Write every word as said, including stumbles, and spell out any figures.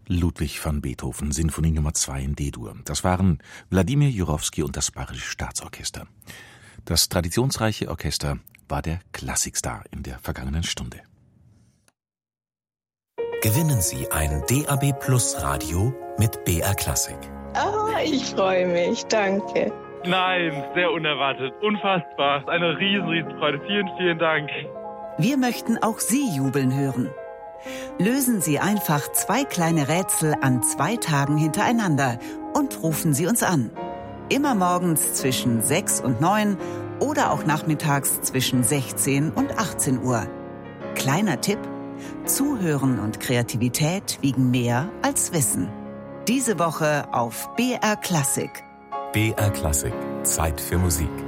Ludwig van Beethoven, Sinfonie Nummer zwei in D-Dur. Das waren Wladimir Jurowski und das Bayerische Staatsorchester. Das traditionsreiche Orchester war der Klassikstar in der vergangenen Stunde. Gewinnen Sie ein D A B Plus Radio mit B R Klassik. Oh, ich freue mich, danke. Nein, sehr unerwartet, unfassbar. Eine riesen, riesen Freude. Vielen, vielen Dank. Wir möchten auch Sie jubeln hören. Lösen Sie einfach zwei kleine Rätsel an zwei Tagen hintereinander und rufen Sie uns an. Immer morgens zwischen sechs und neun oder auch nachmittags zwischen sechzehn und achtzehn Uhr. Kleiner Tipp: Zuhören und Kreativität wiegen mehr als Wissen. Diese Woche auf B R Klassik. B R Klassik. Zeit für Musik.